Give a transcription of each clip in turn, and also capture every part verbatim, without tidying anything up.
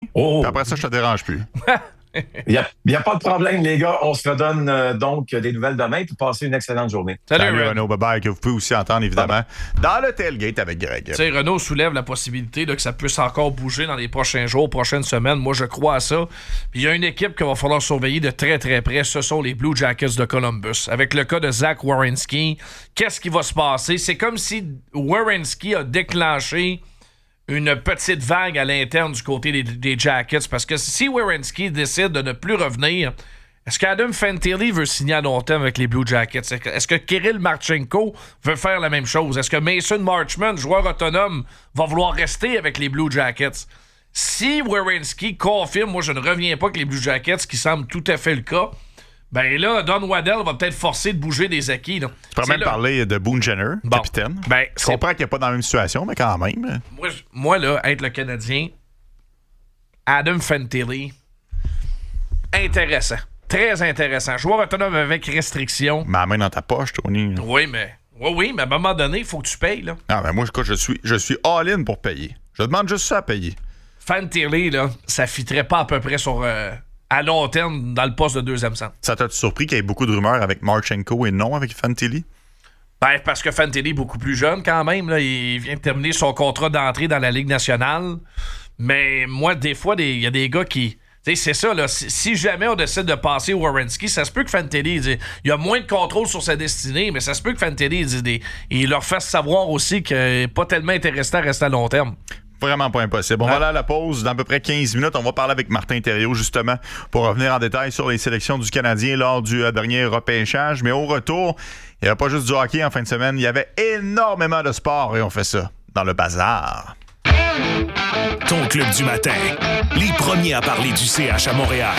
Oh. Puis après ça, je te dérange plus. Il n'y a, a pas de problème, les gars. On se redonne euh, donc des nouvelles demain puis passez une excellente journée. Salut, Salut Renaud. Bye-bye, que vous pouvez aussi entendre, évidemment, dans le tailgate avec Greg. Tu sais, Renaud soulève la possibilité là, que ça puisse encore bouger dans les prochains jours, prochaines semaines. Moi, je crois à ça. Puis il y a une équipe qu'il va falloir surveiller de très, très près. Ce sont les Blue Jackets de Columbus. Avec le cas de Zach Werenski, qu'est-ce qui va se passer? C'est comme si Werenski a déclenché une petite vague à l'interne du côté des, des Jackets, parce que si Werenski décide de ne plus revenir, est-ce qu'Adam Fantilli veut signer à long terme avec les Blue Jackets? Est-ce que Kirill Marchenko veut faire la même chose? Est-ce que Mason Marchment, joueur autonome, va vouloir rester avec les Blue Jackets? Si Werenski confirme, moi je ne reviens pas avec les Blue Jackets, ce qui semble tout à fait le cas, ben là, Don Waddell va peut-être forcer de bouger des acquis. Là. Tu peux même là. parler de Boone Jenner, bon. capitaine. Ben, je comprends qu'il n'est pas dans la même situation, mais quand même. Moi, moi là, être le Canadien, Adam Fantilli, intéressant. Très intéressant. Joueur autonome avec restriction. Ma main dans ta poche, Tony. Oui, mais oui, oui, mais à un moment donné, il faut que tu payes. Là. Ah, ben moi, je suis, je suis all-in pour payer. Je demande juste ça à payer. Fantilli, là, ça fitterait pas à peu près sur... Euh, à long terme dans le poste de deuxième centre. Ça t'a-tu surpris qu'il y ait beaucoup de rumeurs avec Marchenko et non avec Fantilli? Ben, parce que Fantilli est beaucoup plus jeune quand même. Là. Il vient de terminer son contrat d'entrée dans la Ligue nationale. Mais moi, des fois, il y a des gars qui... Tu sais, c'est ça, là. Si, si jamais on décide de passer Werenski, ça se peut que Fantilli... Il y a moins de contrôle sur sa destinée, mais ça se peut que Fantilli il, il leur fasse savoir aussi qu'il n'est pas tellement intéressé à rester à long terme. Vraiment pas impossible. On ouais. va aller à la pause. Dans à peu près quinze minutes, on va parler avec Martin Thériault, justement, pour revenir en détail sur les sélections du Canadien lors du euh, dernier repêchage. Mais au retour, il n'y avait pas juste du hockey en fin de semaine. Il y avait énormément de sport et on fait ça dans le bazar. Ton club du matin. Les premiers à parler du C H à Montréal.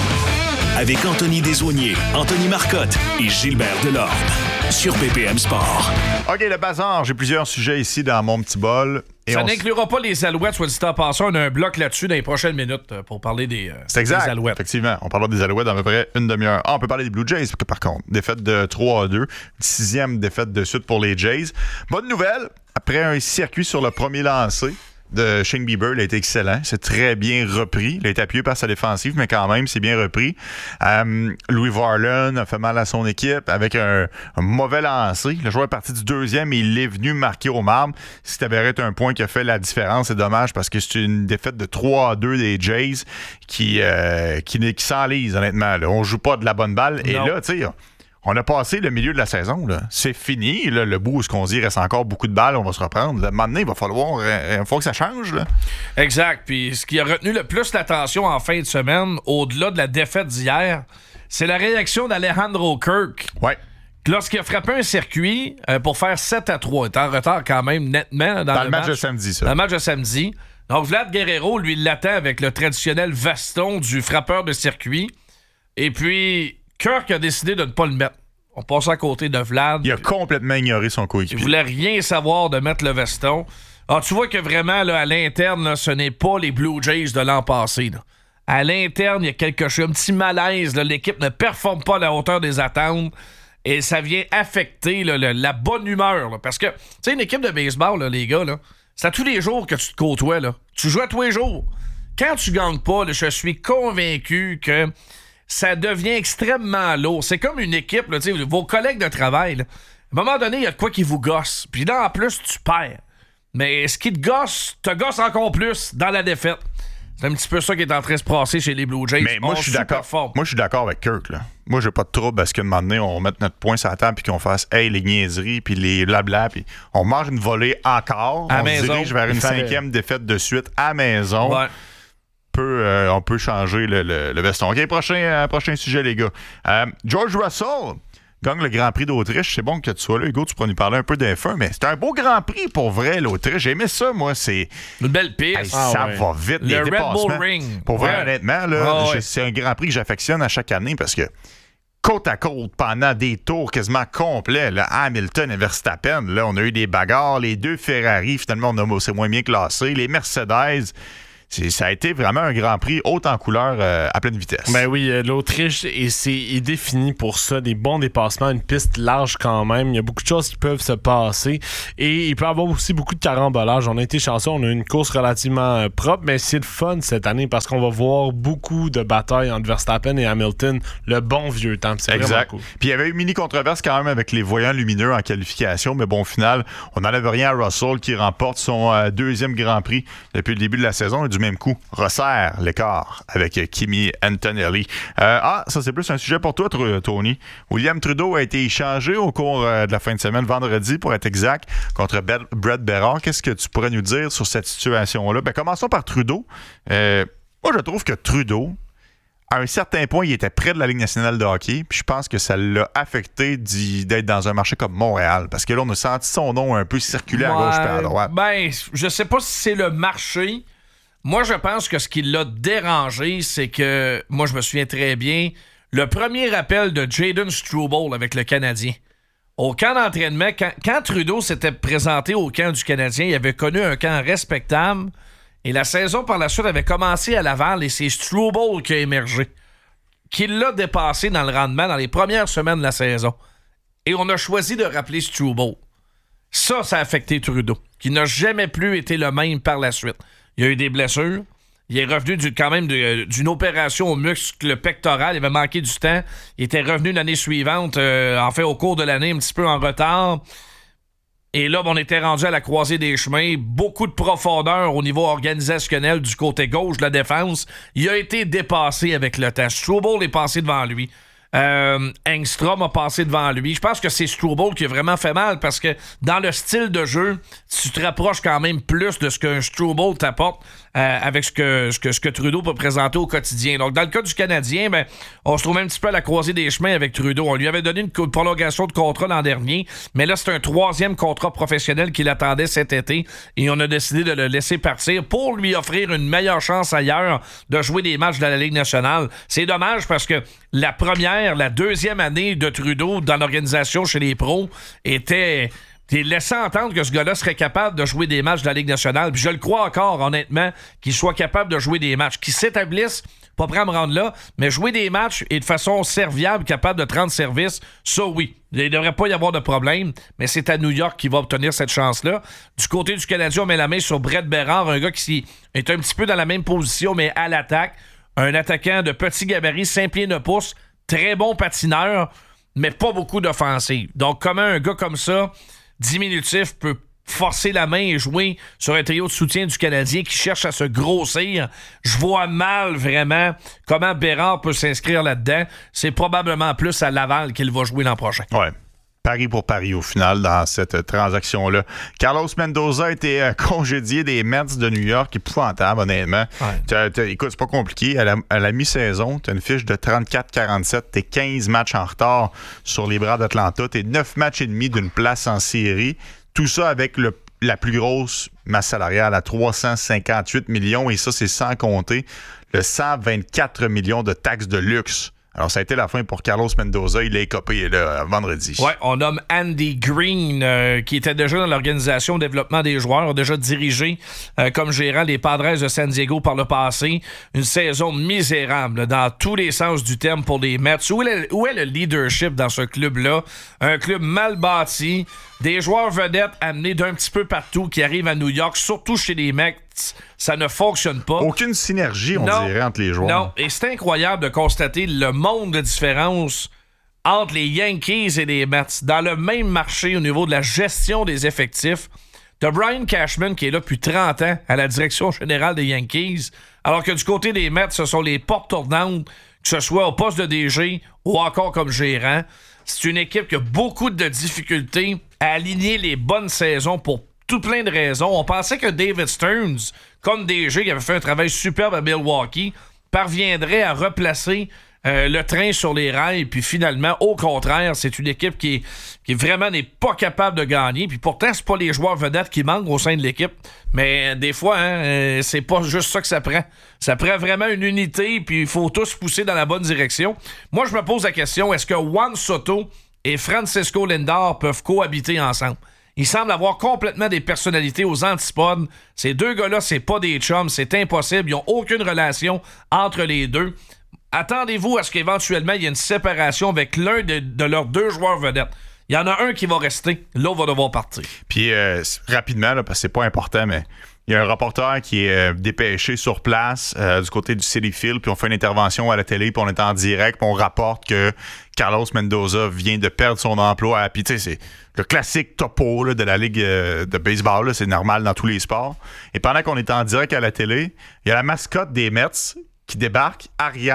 Avec Anthony Desaulniers, Anthony Marcotte et Gilbert Delorme. Sur B P M Sport. OK, le bazar. J'ai plusieurs sujets ici dans mon petit bol. Et ça n'inclura s... pas les Alouettes, soit dit en passant. On a un bloc là-dessus dans les prochaines minutes pour parler des, euh, C'est exact. des Alouettes. Effectivement, on parlera des Alouettes dans à peu près une demi-heure. Ah, on peut parler des Blue Jays, par contre. Défaite de trois à deux. Sixième défaite de suite pour les Jays. Bonne nouvelle, après un circuit sur le premier lancé de Shane Bieber, il a été excellent. C'est très bien repris. Il a été appuyé par sa défensive, mais quand même, c'est bien repris. Euh, Louis Varland a fait mal à son équipe avec un, un mauvais lancer. Le joueur est parti du deuxième et il est venu marquer au marbre. Si ça avait été un point qui a fait la différence, c'est dommage parce que c'est une défaite de trois à deux des Jays qui, euh, qui, qui s'enlise, honnêtement. Là. On joue pas de la bonne balle. Non. Et là, tu sais... On a passé le milieu de la saison. Là. C'est fini. Là, le bout où ce qu'on dit, il reste encore beaucoup de balles. On va se reprendre. Là, maintenant, il va falloir euh, il faut que ça change. Là. Exact. Puis ce qui a retenu le plus l'attention en fin de semaine, au-delà de la défaite d'hier, c'est la réaction d'Alejandro Kirk. Ouais. Lorsqu'il a frappé un circuit euh, pour faire sept à trois. Il est en retard quand même nettement dans, dans le, le match match de samedi, ça. Dans le match de samedi. Donc, Vlad Guerrero, lui, l'attend avec le traditionnel veston du frappeur de circuit. Et puis... Kirk a décidé de ne pas le mettre. On passe à côté de Vlad. Il a complètement ignoré son coéquipier. Il voulait rien savoir de mettre le veston. Alors, tu vois que vraiment, là, à l'interne, là, ce n'est pas les Blue Jays de l'an passé. Là. À l'interne, il y a quelque chose, un petit malaise. Là. L'équipe ne performe pas à la hauteur des attentes. Et ça vient affecter là, le, la bonne humeur. Là. Parce que, tu sais, une équipe de baseball, là, les gars, là, c'est à tous les jours que tu te côtoies. Là. Tu joues à tous les jours. Quand tu gagnes pas, là, je suis convaincu que ça devient extrêmement lourd. C'est comme une équipe, là, vos collègues de travail. Là, à un moment donné, il y a de quoi qui vous gosse. Puis là, en plus, tu perds. Mais ce qui te gosse, te gosse encore plus dans la défaite. C'est un petit peu ça qui est en train de se passer chez les Blue Jays. Mais moi, je suis d'accord. Fort. Moi, je suis d'accord avec Kirk. Là. Moi, j'ai pas de trouble à ce qu'à un moment donné, on mette notre poing sur la table puis qu'on fasse hey, les niaiseries puis les blabla puis on mange une volée encore. À on maison, se dirige vers une fallait... cinquième défaite de suite à maison. Ouais. Peut, euh, on peut changer le, le, le veston. OK, prochain, euh, prochain sujet, les gars. Euh, George Russell gagne le Grand Prix d'Autriche. C'est bon que tu sois là, Hugo. Tu pourras nous parler un peu d'F un, mais c'est un beau Grand Prix pour vrai, l'Autriche. J'ai aimé ça, moi. C'est une belle piste. Hey, ça ah, ouais. va vite. Le les Red dépassements. Bull Ring. Pour vrai, ouais. honnêtement, là, ah, je, ouais. c'est un Grand Prix que j'affectionne à chaque année parce que côte à côte, pendant des tours quasiment complets, là, Hamilton et Verstappen, là, on a eu des bagarres. Les deux Ferrari, finalement, on a, c'est moins bien classé. Les Mercedes... c'est, ça a été vraiment un Grand Prix haut en couleur euh, à pleine vitesse. Ben oui, euh, l'Autriche est, c'est, est définie pour ça, des bons dépassements, une piste large quand même. Il y a beaucoup de choses qui peuvent se passer et il peut y avoir aussi beaucoup de carambolages. On a été chanceux, on a eu une course relativement euh, propre, mais c'est le fun cette année parce qu'on va voir beaucoup de batailles entre Verstappen et Hamilton, le bon vieux temps. C'est exact. Cool. Puis il y avait eu une mini-controverse quand même avec les voyants lumineux en qualification, mais bon, au final, on n'enlève rien à Russell qui remporte son euh, deuxième Grand Prix depuis le début de la saison et du même coup resserre l'écart avec euh, Kimi Antonelli. Euh, ah, ça c'est plus un sujet pour toi, Tony. William Trudeau a été échangé au cours euh, de la fin de semaine, vendredi pour être exact, contre Be- Brett Berard. Qu'est-ce que tu pourrais nous dire sur cette situation-là? Ben, commençons par Trudeau. Euh, moi, je trouve que Trudeau, à un certain point, il était près de la Ligue nationale de hockey, puis je pense que ça l'a affecté d'être dans un marché comme Montréal, parce que là, on a senti son nom un peu circuler à ouais, gauche et à droite. Ben, je sais pas si c'est le marché. Moi, je pense que ce qui l'a dérangé, c'est que, moi, je me souviens très bien, le premier appel de Jayden Struble avec le Canadien. Au camp d'entraînement, quand, quand Trudeau s'était présenté au camp du Canadien, il avait connu un camp respectable. Et la saison par la suite avait commencé à Laval et c'est Struble qui a émergé, qui l'a dépassé dans le rendement dans les premières semaines de la saison. Et on a choisi de rappeler Struble. Ça, ça a affecté Trudeau, qui n'a jamais plus été le même par la suite. Il y a eu des blessures. Il est revenu du, quand même de, d'une opération au muscle pectoral. Il avait manqué du temps. Il était revenu l'année suivante, euh, en fait au cours de l'année, un petit peu en retard. Et là, on était rendu à la croisée des chemins. Beaucoup de profondeur au niveau organisationnel du côté gauche de la défense. Il a été dépassé avec le temps. Struble est passé devant lui. Euh, Engstrom a passé devant lui. Je pense que c'est Struble qui a vraiment fait mal parce que dans le style de jeu, tu te rapproches quand même plus de ce qu'un Struble t'apporte euh, avec ce que, ce, que, ce que Trudeau peut présenter au quotidien. Donc, dans le cas du Canadien, ben, on se trouve un petit peu à la croisée des chemins avec Trudeau. On lui avait donné une prolongation de contrat l'an dernier, mais là, c'est un troisième contrat professionnel qu'il attendait cet été et on a décidé de le laisser partir pour lui offrir une meilleure chance ailleurs de jouer des matchs de la Ligue nationale. C'est dommage parce que la première, la deuxième année de Trudeau dans l'organisation chez les pros était... Il laissait entendre que ce gars-là serait capable de jouer des matchs de la Ligue nationale. Puis je le crois encore, honnêtement, qu'il soit capable de jouer des matchs. Qu'il s'établisse, pas prêt à me rendre là, mais jouer des matchs et de façon serviable, capable de rendre service, ça oui. Il ne devrait pas y avoir de problème, mais c'est à New York qu'il va obtenir cette chance-là. Du côté du Canadien, on met la main sur Brett Berard, un gars qui est un petit peu dans la même position, mais à l'attaque. Un attaquant de petit gabarit, cinq pieds neuf pouces, très bon patineur, mais pas beaucoup d'offensive. Donc, comment un gars comme ça, diminutif, peut forcer la main et jouer sur un trio de soutien du Canadien qui cherche à se grossir, je vois mal vraiment comment Bérard peut s'inscrire là-dedans. C'est probablement plus à Laval qu'il va jouer l'an prochain. Ouais. Pari pour pari au final dans cette transaction-là. Carlos Mendoza a été euh, congédié des Mets de New York. Épouvantable, honnêtement. Ouais. T'as, t'as, écoute, c'est pas compliqué. À la, à la mi-saison, tu as une fiche de trente-quatre quarante-sept. Tu es quinze matchs en retard sur les bras d'Atlanta. Tu es neuf matchs et demi d'une place en série. Tout ça avec le, la plus grosse masse salariale à trois cent cinquante-huit millions. Et ça, c'est sans compter le cent vingt-quatre millions de taxes de luxe. Alors, ça a été la fin pour Carlos Mendoza. Il a écopé là, vendredi. Ouais, on nomme Andy Green, euh, qui était déjà dans l'organisation de développement des joueurs, a déjà dirigé euh, comme gérant les Padres de San Diego par le passé. Une saison misérable là, dans tous les sens du terme pour les Mets. Où est, le, où est le leadership dans ce club-là? Un club mal bâti, des joueurs vedettes amenés d'un petit peu partout qui arrivent à New York, surtout chez les Mets. Ça ne fonctionne pas. Aucune synergie, on non, dirait, entre les joueurs. Non, et c'est incroyable de constater le monde de différence entre les Yankees et les Mets. Dans le même marché au niveau de la gestion des effectifs, t'as Brian Cashman qui est là depuis trente ans à la direction générale des Yankees, alors que du côté des Mets, ce sont les portes tournantes, que ce soit au poste de D G ou encore comme gérant. C'est une équipe qui a beaucoup de difficultés à aligner les bonnes saisons pour tout plein de raisons. On pensait que David Stearns, comme D G, qui avait fait un travail superbe à Milwaukee, parviendrait à replacer euh, le train sur les rails, puis finalement, au contraire, c'est une équipe qui, qui vraiment n'est pas capable de gagner, puis pourtant, c'est pas les joueurs vedettes qui manquent au sein de l'équipe, mais des fois, hein, euh, c'est pas juste ça que ça prend. Ça prend vraiment une unité, puis il faut tous pousser dans la bonne direction. Moi, je me pose la question, est-ce que Juan Soto et Francisco Lindor peuvent cohabiter ensemble? Ils semblent avoir complètement des personnalités aux antipodes. Ces deux gars-là, c'est pas des chums, c'est impossible. Ils n'ont aucune relation entre les deux. Attendez-vous à ce qu'éventuellement, il y ait une séparation avec l'un de, de leurs deux joueurs vedettes. Il y en a un qui va rester, l'autre va devoir partir. Puis, euh, rapidement, là, parce que c'est pas important, mais il y a un reporter qui est euh, dépêché sur place euh, du côté du Citi Field, puis on fait une intervention à la télé, puis on est en direct, puis on rapporte que Carlos Mendoza vient de perdre son emploi. Puis, tu sais, c'est le classique topo là, de la Ligue euh, de baseball, là, c'est normal dans tous les sports. Et pendant qu'on est en direct à la télé, il y a la mascotte des Mets qui débarque, Ariane.